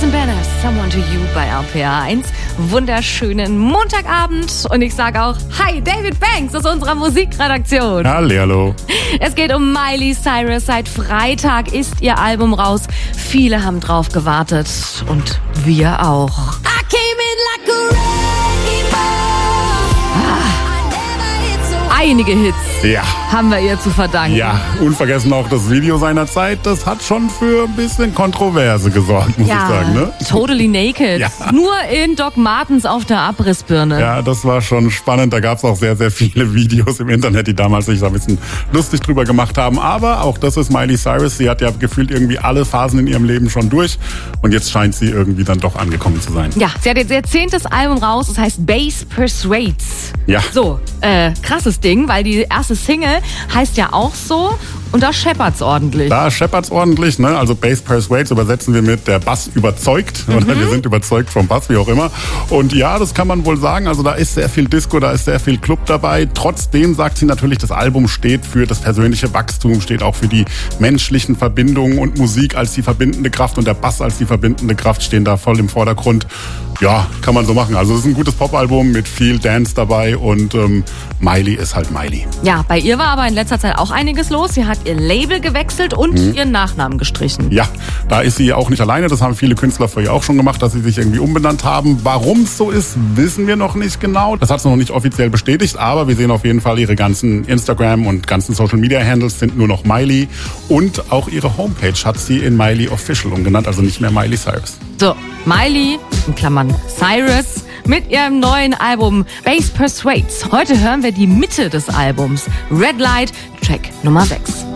Tristan Bennett, Someone to You bei RPA 1. Wunderschönen Montagabend. Und ich sage auch, hi, David Banks aus unserer Musikredaktion. Hallo. Es geht um Miley Cyrus. Seit Freitag ist ihr Album raus. Viele haben drauf gewartet. Und wir auch. I came in like a wrecking ball. Einige Hits haben wir ihr zu verdanken. Ja, unvergessen auch das Video seiner Zeit. Das hat schon für ein bisschen Kontroverse gesorgt, muss ich sagen. Ne? Totally Naked. Ja. Nur in Doc Martens auf der Abrissbirne. Ja, das war schon spannend. Da gab es auch sehr, sehr viele Videos im Internet, die damals sich da ein bisschen lustig drüber gemacht haben. Aber auch das ist Miley Cyrus. Sie hat ja gefühlt irgendwie alle Phasen in ihrem Leben schon durch. Und jetzt scheint sie irgendwie dann doch angekommen zu sein. Ja, sie hat jetzt ihr 10. Album raus. Das heißt Bass Persuades. Ja. So, krasses Ding, weil die erste Single heißt ja auch so. Und da scheppert's ordentlich. Da scheppert's ordentlich, ne? Also Bass Persuades übersetzen wir mit der Bass überzeugt. Oder wir sind überzeugt vom Bass, wie auch immer. Und ja, das kann man wohl sagen. Also da ist sehr viel Disco, da ist sehr viel Club dabei. Trotzdem sagt sie natürlich, das Album steht für das persönliche Wachstum, steht auch für die menschlichen Verbindungen und Musik als die verbindende Kraft und der Bass als die verbindende Kraft stehen da voll im Vordergrund. Ja, kann man so machen. Also es ist ein gutes Popalbum mit viel Dance dabei und Miley ist halt Miley. Ja, bei ihr war aber in letzter Zeit auch einiges los. Sie hat ihr Label gewechselt und ihren Nachnamen gestrichen. Ja, da ist sie auch nicht alleine. Das haben viele Künstler vor ihr auch schon gemacht, dass sie sich irgendwie umbenannt haben. Warum es so ist, wissen wir noch nicht genau. Das hat sie noch nicht offiziell bestätigt, aber wir sehen auf jeden Fall, ihre ganzen Instagram und ganzen Social Media Handles sind nur noch Miley. Und auch ihre Homepage hat sie in Miley Official umgenannt, also nicht mehr Miley Cyrus. So, Miley, in Klammern Cyrus, mit ihrem neuen Album Bass Persuades. Heute hören wir die Mitte des Albums. Red Light, Track Nummer 6.